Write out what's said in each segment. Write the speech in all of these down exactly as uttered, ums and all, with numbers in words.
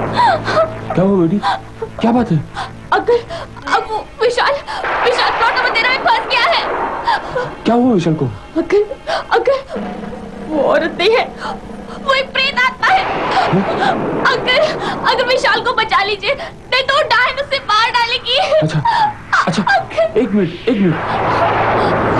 क्या हुआ बेटी? क्या बात है? अगर अब वो विशाल विशाल प्लॉट नंबर तेरह में फंस गया है। क्या हुआ विशाल को? अगर अगर वो औरत नहीं है, वो एक प्रेत आत्मा है। अगर अगर विशाल को बचा लीजिए, नहीं तो डायन उसे मार डालेगी। अच्छा अच्छा एक मिनट एक मिनट।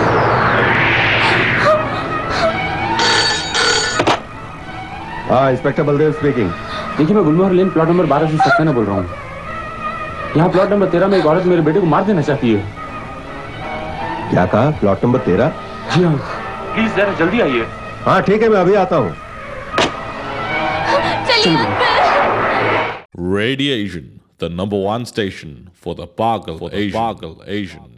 हाँ, इंस्पेक्टर बलदेव स्पीकिंग। देखिए, मैं गुलमोहर लेन प्लॉट नंबर बारह से सक्सेना बोल रहा हूँ। यहाँ प्लॉट नंबर तेरह में एक औरत मेरे बेटे को मार देना चाहती है। क्या कहा? प्लॉट नंबर तेरह? जी हाँ, प्लीज जरा जल्दी आइए। हाँ ठीक है, मैं अभी आता हूँ। चलिए uncle. Radiation, the number one station for the Pagal for the Asian. Pagal Asian.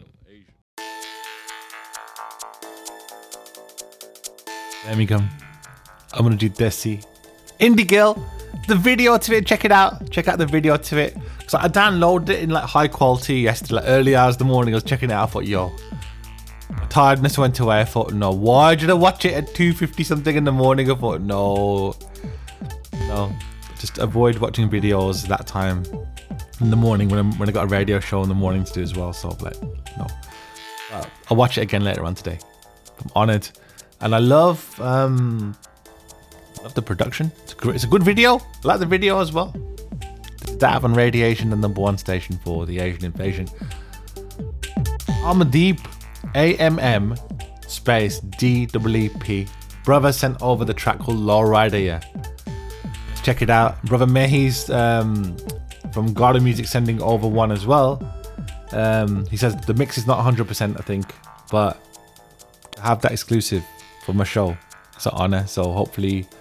There we go. I'm gonna do Desi. Indie Girl, the video to it, check it out. Check out the video to it. So I downloaded it in like high quality yesterday, like early hours of the morning. I was checking it out. I thought, yo, tiredness went away. I thought, no, why did I watch it at two fifty something in the morning? I thought, no, no, just avoid watching videos that time in the morning when, I'm, when I got a radio show in the morning to do as well. So like, no, uh, I'll watch it again later on today. I'm honored. And I love, um, love the production. It's a, great, it's a good video. I like the video as well. Dav on Radiation, the number one station for the Asian invasion. Amadeep, A M M space D W E P. Brother sent over the track called Lowrider. Yeah, check it out. Brother Mehi's um, from Garden Music sending over one as well. Um, he says the mix is not one hundred percent, I think, but I have that exclusive for my show. It's an honor. So hopefully